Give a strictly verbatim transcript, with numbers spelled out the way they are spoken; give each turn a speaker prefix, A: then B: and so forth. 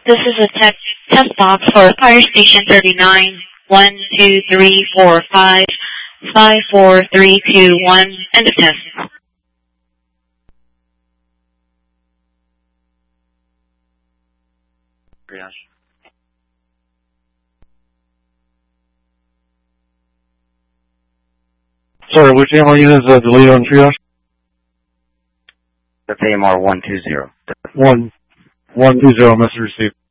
A: This is a test, test box for Fire Station thirty-nine, one, two, three, four, five, five, four, three, two, one, end of test.
B: Triage.
C: Sorry, which A M R unit is uh, delayed on triage?
B: That's A M R one two zero.
C: One, one two zero, message received.